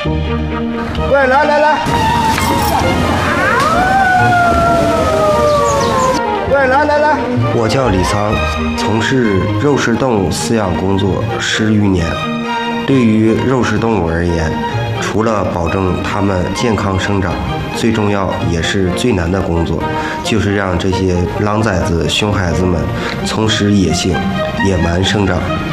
喂，来，喂，来， 我叫李仓，从事肉食动物饲养工作10余年。对于肉食动物而言，除了保证它们健康生长，最重要也是最难的工作，就是让这些狼崽子、熊孩子们从事野性、野蛮生长。